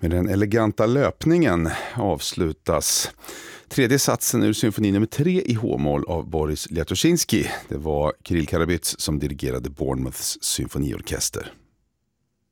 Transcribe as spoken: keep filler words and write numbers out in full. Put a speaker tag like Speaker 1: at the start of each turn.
Speaker 1: Med den eleganta löpningen avslutas tredje satsen ur symfoni nummer tre i H-moll av Boris Liatoshinsky. Det var Kirill Karabits som dirigerade Bournemouths symfoniorkester.